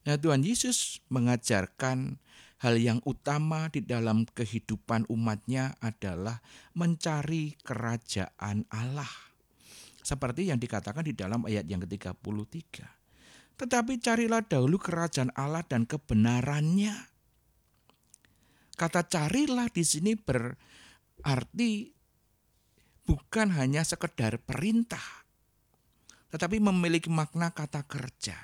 Nah, Tuhan Yesus mengajarkan hal yang utama di dalam kehidupan umatnya adalah mencari kerajaan Allah. Seperti yang dikatakan di dalam ayat yang ke-33. Tetapi carilah dahulu kerajaan Allah dan kebenarannya. Kata carilah di sini berarti bukan hanya sekedar perintah, tetapi memiliki makna kata kerja.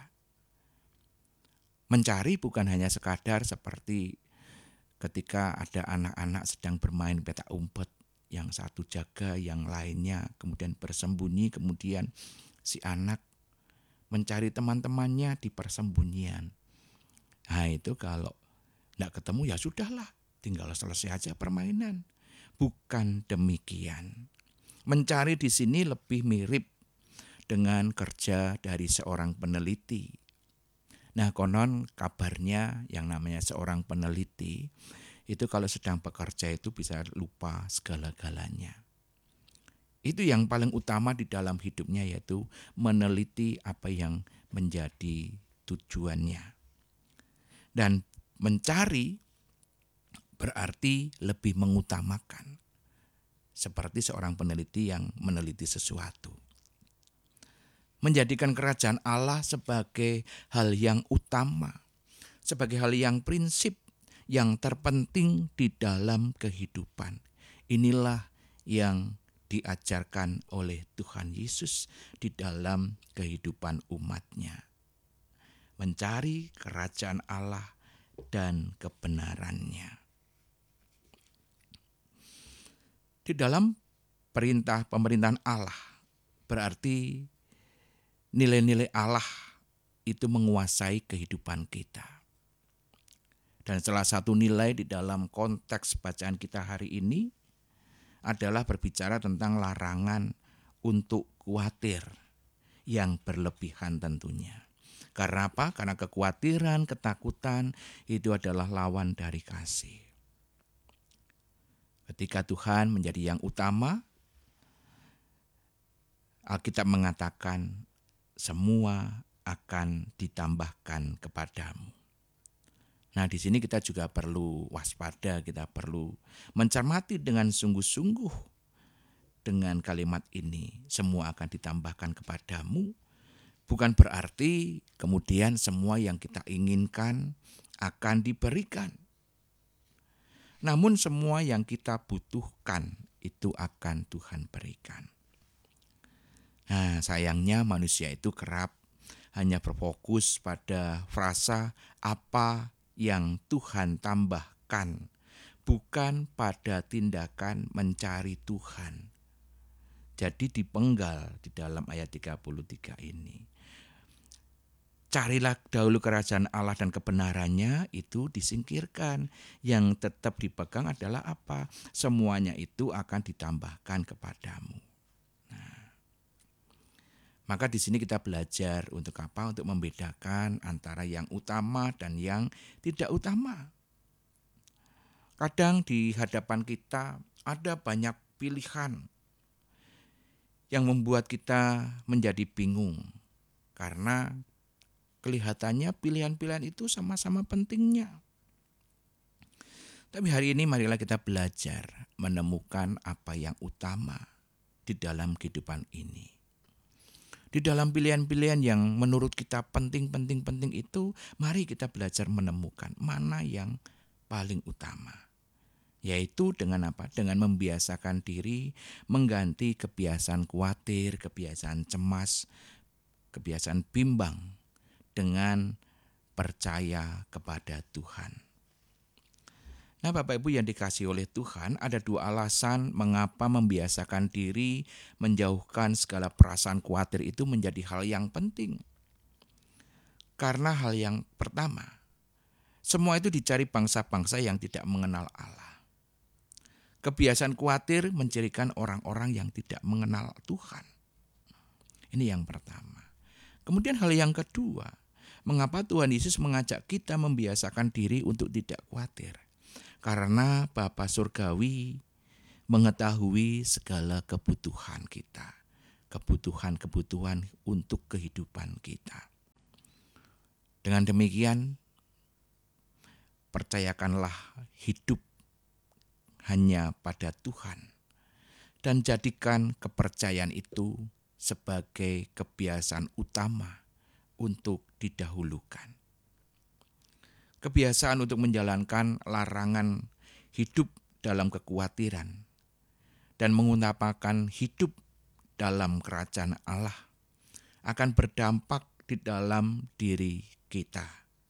Mencari bukan hanya sekadar seperti ketika ada anak-anak sedang bermain petak umpet, yang satu jaga, yang lainnya kemudian bersembunyi, kemudian si anak mencari teman-temannya di persembunyian. Nah itu kalau tidak ketemu ya sudahlah, tinggal selesai aja permainan. Bukan demikian. Mencari di sini lebih mirip dengan kerja dari seorang peneliti. Nah, konon kabarnya yang namanya seorang peneliti itu kalau sedang bekerja itu bisa lupa segala-galanya. Itu yang paling utama di dalam hidupnya, yaitu meneliti apa yang menjadi tujuannya. Dan mencari berarti lebih mengutamakan. Seperti seorang peneliti yang meneliti sesuatu. Menjadikan kerajaan Allah sebagai hal yang utama, sebagai hal yang prinsip, yang terpenting di dalam kehidupan. Inilah yang diajarkan oleh Tuhan Yesus di dalam kehidupan umatnya. Mencari kerajaan Allah dan kebenarannya. Di dalam perintah pemerintahan Allah, berarti nilai-nilai Allah itu menguasai kehidupan kita. Dan salah satu nilai di dalam konteks bacaan kita hari ini adalah berbicara tentang larangan untuk khawatir yang berlebihan tentunya. Karena apa? Karena kekhawatiran, ketakutan itu adalah lawan dari kasih. Ketika Tuhan menjadi yang utama, Alkitab mengatakan semua akan ditambahkan kepadamu. Nah, di sini kita juga perlu waspada, kita perlu mencermati dengan sungguh-sungguh dengan kalimat ini. Semua akan ditambahkan kepadamu. Bukan berarti kemudian semua yang kita inginkan akan diberikan. Namun semua yang kita butuhkan itu akan Tuhan berikan. Nah, sayangnya manusia itu kerap hanya berfokus pada frasa apa yang Tuhan tambahkan, bukan pada tindakan mencari Tuhan. Jadi dipenggal di dalam ayat 33 ini. Carilah dahulu kerajaan Allah dan kebenarannya, itu disingkirkan. Yang tetap dipegang adalah apa? Semuanya itu akan ditambahkan kepadamu. Maka di sini kita belajar untuk apa? Untuk membedakan antara yang utama dan yang tidak utama. Kadang di hadapan kita ada banyak pilihan yang membuat kita menjadi bingung. Karena kelihatannya pilihan-pilihan itu sama-sama pentingnya. Tapi hari ini marilah kita belajar menemukan apa yang utama di dalam kehidupan ini. Di dalam pilihan-pilihan yang menurut kita penting itu, mari kita belajar menemukan mana yang paling utama. Yaitu dengan apa? Dengan membiasakan diri mengganti kebiasaan khawatir, kebiasaan cemas, kebiasaan bimbang dengan percaya kepada Tuhan. Nah, Bapak Ibu yang dikasihi oleh Tuhan, ada dua alasan mengapa membiasakan diri menjauhkan segala perasaan khawatir itu menjadi hal yang penting. Karena hal yang pertama, semua itu dicari bangsa-bangsa yang tidak mengenal Allah. Kebiasaan khawatir mencirikan orang-orang yang tidak mengenal Tuhan. Ini yang pertama. Kemudian hal yang kedua, mengapa Tuhan Yesus mengajak kita membiasakan diri untuk tidak khawatir? Karena Bapa Surgawi mengetahui segala kebutuhan kita. Kebutuhan-kebutuhan untuk kehidupan kita. Dengan demikian, percayakanlah hidup hanya pada Tuhan dan jadikan kepercayaan itu sebagai kebiasaan utama untuk didahulukan. Kebiasaan untuk menjalankan larangan hidup dalam kekhawatiran dan mengutamakan hidup dalam kerajaan Allah akan berdampak di dalam diri kita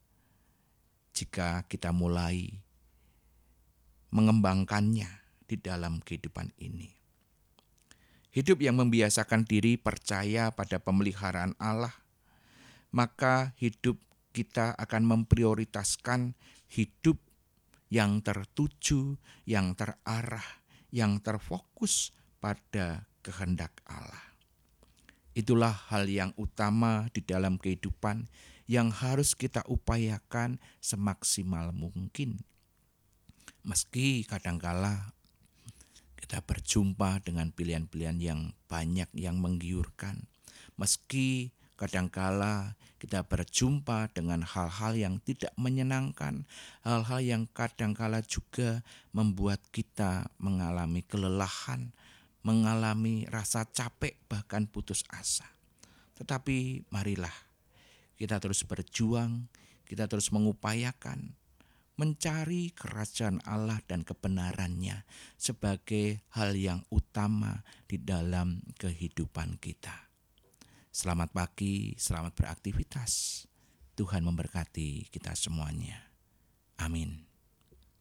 jika kita mulai mengembangkannya di dalam kehidupan ini. Hidup yang membiasakan diri percaya pada pemeliharaan Allah, maka hidup kita akan memprioritaskan hidup yang tertuju, yang terarah, yang terfokus pada kehendak Allah. Itulah hal yang utama di dalam kehidupan yang harus kita upayakan semaksimal mungkin. Meski kadangkala kita berjumpa dengan pilihan-pilihan yang banyak yang menggiurkan, meski kadangkala kita berjumpa dengan hal-hal yang tidak menyenangkan, hal-hal yang kadangkala juga membuat kita mengalami kelelahan, mengalami rasa capek, bahkan putus asa. Tetapi marilah kita terus berjuang, kita terus mengupayakan mencari kerajaan Allah dan kebenarannya sebagai hal yang utama di dalam kehidupan kita. Selamat pagi, selamat beraktivitas. Tuhan memberkati kita semuanya. Amin.